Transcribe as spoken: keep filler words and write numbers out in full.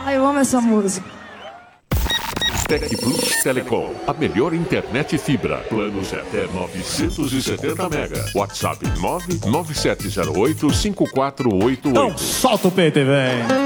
Ai, eu amo essa música. Tec Plus Telecom, a melhor internet fibra. Planos até novecentos e setenta mega. WhatsApp nove nove sete zero oito cinco quatro oito oito. Então solta o peito, vem.